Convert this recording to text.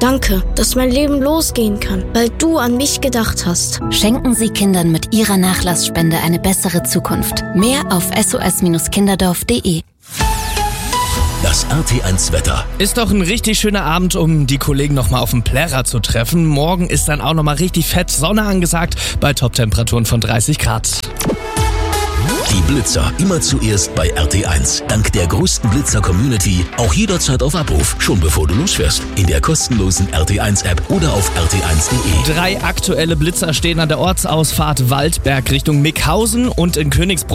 Danke, dass mein Leben losgehen kann, weil du an mich gedacht hast. Schenken Sie Kindern mit Ihrer Nachlassspende eine bessere Zukunft. Mehr auf sos-kinderdorf.de. Das RT1 Wetter. Ist doch ein richtig schöner Abend, um die Kollegen nochmal auf dem Plärrer zu treffen. Morgen ist dann auch nochmal richtig fett Sonne angesagt bei Top-Temperaturen von 30 Grad. Die Blitzer immer zuerst bei RT1. Dank der größten Blitzer-Community auch jederzeit auf Abruf, schon bevor du losfährst. In der kostenlosen RT1-App oder auf rt1.de. 3 aktuelle Blitzer stehen an der Ortsausfahrt Waldberg Richtung Mickhausen und in Königsbrunn